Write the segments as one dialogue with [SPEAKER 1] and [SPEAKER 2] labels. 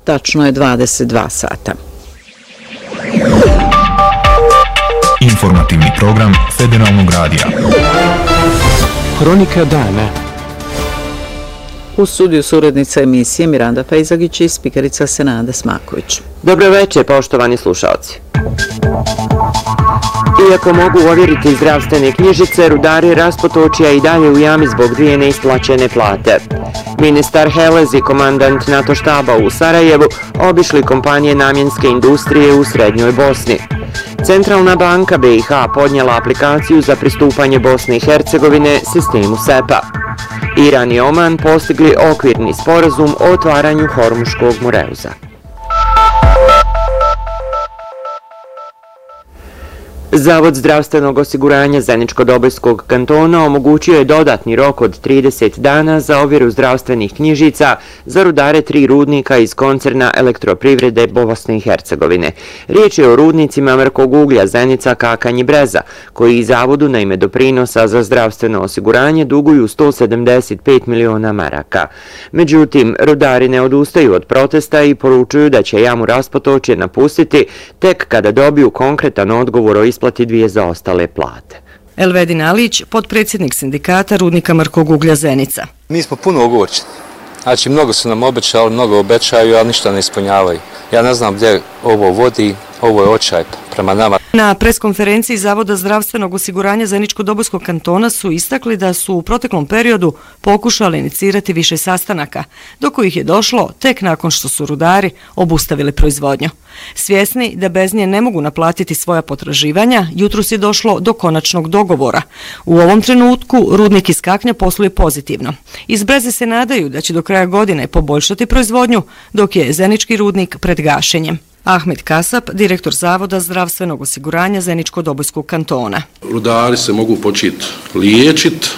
[SPEAKER 1] tačno je 22 sata.
[SPEAKER 2] Informativni program Federalnog radija.
[SPEAKER 3] Hronika dana.
[SPEAKER 1] U studiju su urednica emisije Miranda Fejzagić i spikerica Senada Smaković.
[SPEAKER 4] Dobro večer, poštovani slušalci. Iako mogu ovjeriti zdravstvene knjižice, rudari Raspotočja i dalje u jami zbog 2 neisplaćene plate. Ministar Helez i komandant NATO štaba u Sarajevu obišli kompanije namjenske industrije u Srednjoj Bosni. Centralna banka BiH podnijela aplikaciju za pristupanje Bosne i Hercegovine sistemu SEPA. Iran i Oman postigli okvirni sporazum o otvaranju Hormuškog Moreuza. Zavod zdravstvenog osiguranja Zeničko-Dobojskog kantona omogućio je dodatni rok od 30 dana za ovjeru zdravstvenih knjižica za rudare 3 rudnika iz koncerna Elektroprivrede Bosne i Hercegovine. Riječ je o rudnicima mrkog uglja Zenica, Kakanj i Breza, koji zavodu na ime doprinosa za zdravstveno osiguranje duguju 175 miliona maraka. Međutim, rudari ne odustaju od protesta i poručuju da će jamu Raspotočje napustiti tek kada dobiju konkretan odgovor o isplati 2 zaostale plate.
[SPEAKER 5] Elvedin Alić, potpredsjednik sindikata rudnika mrkog uglja Zenica.
[SPEAKER 6] Mi smo puno ogorčeni. Znači, mnogo su nam obećali, mnogo obećaju, ali ništa ne ispunjavaju. Ja ne znam gdje ovo vodi, ovo je očaj prema nama.
[SPEAKER 5] Na preskonferenciji Zavoda zdravstvenog osiguranja Zeničko-Dobojskog kantona su istakli da su u proteklom periodu pokušali inicirati više sastanaka, do kojih je došlo tek nakon što su rudari obustavili proizvodnju. Svjesni da bez nje ne mogu naplatiti svoja potraživanja, jutros je došlo do konačnog dogovora. U ovom trenutku rudnik iz Kaknja posluje pozitivno. Iz Breze se nadaju da će do kraja godine poboljšati proizvodnju, dok je Zenički rudnik pred gašenjem. Ahmed Kasap, direktor Zavoda zdravstvenog osiguranja Zeničko-Dobojskog kantona.
[SPEAKER 7] Rudari se mogu početi liječiti.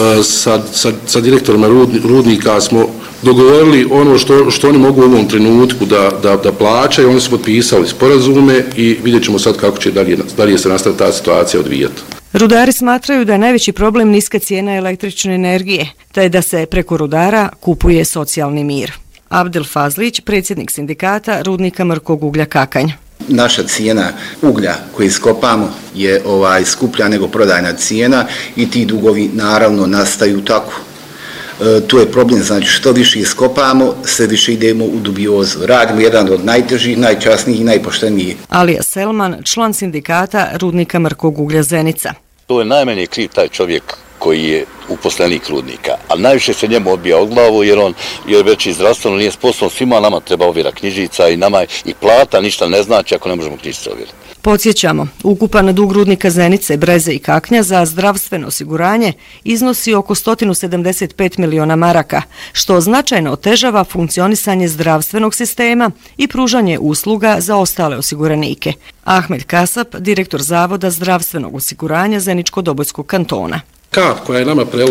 [SPEAKER 7] Sa direktorima rudnika smo dogovorili ono što oni mogu u ovom trenutku da plaćaju. Oni su potpisali sporazume i vidjet ćemo sad kako će dalje se nastaviti ta situacija odvijati.
[SPEAKER 5] Rudari smatraju da je najveći problem niska cijena električne energije, te da se preko rudara kupuje socijalni mir. Abdel Fazlić, predsjednik sindikata rudnika mrkog uglja Kakanj.
[SPEAKER 8] Naša cijena uglja koji iskopamo je skuplja nego prodajna cijena i ti dugovi naravno nastaju tako. Tu je problem, znači što više iskopamo, sve više idemo u dubiozu. Radimo jedan od najtežih, najčasnijih i najpoštenijih.
[SPEAKER 5] Alija Selman, član sindikata rudnika mrkog uglja Zenica.
[SPEAKER 9] To je najmanje kriv taj čovjek koji je uposlenik rudnika, ali najviše se njemu odbija od glavu jer već i zdravstveno nije sposobno, svima nama treba ovjera knjižica i nama i plata ništa ne znači ako ne možemo knjižice ovjeriti.
[SPEAKER 5] Podsjećamo, ukupan dug rudnika Zenice, Breze i Kaknja za zdravstveno osiguranje iznosi oko 175 miliona maraka, što značajno otežava funkcionisanje zdravstvenog sistema i pružanje usluga za ostale osiguranike. Ahmed Kasap, direktor Zavoda zdravstvenog osiguranja Zeničko-Dobojskog kantona.
[SPEAKER 7] Kap koja je nama